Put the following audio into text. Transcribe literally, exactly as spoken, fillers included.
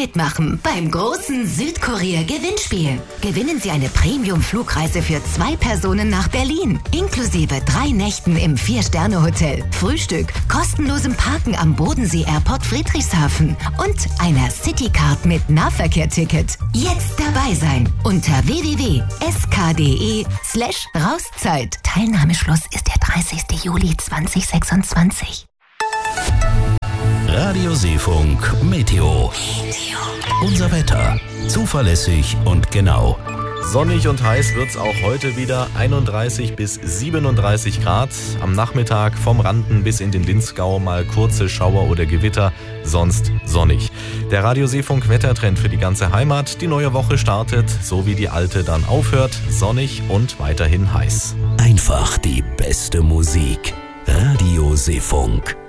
mitmachen beim großen Südkorea-Gewinnspiel. Gewinnen Sie eine Premium-Flugreise für zwei Personen nach Berlin, inklusive drei Nächten im Vier-Sterne-Hotel, Frühstück, kostenlosem Parken am Bodensee-Airport Friedrichshafen und einer Citycard mit Nahverkehr-Ticket. Jetzt dabei sein unter w w w punkt s k punkt d e slash Rauszeit. Teilnahmeschluss ist der dreißigster Juli zweitausendsechsundzwanzig. Radio Seefunk Meteo. Unser Wetter. Zuverlässig und genau. Sonnig und heiß wird's auch heute wieder, einunddreißig bis siebenunddreißig Grad. Am Nachmittag vom Randen bis in den Linzgau mal kurze Schauer oder Gewitter, sonst sonnig. Der Radio Seefunk Wettertrend für die ganze Heimat. Die neue Woche startet, so wie die alte dann aufhört, sonnig und weiterhin heiß. Einfach die beste Musik. Radio Seefunk.